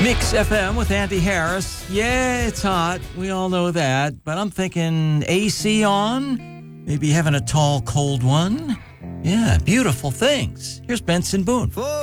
Mix FM with Andy Harris. Yeah, it's hot. We all know that. But I'm thinking AC on, maybe having a tall, cold one. Yeah, beautiful things. Here's Benson Boone.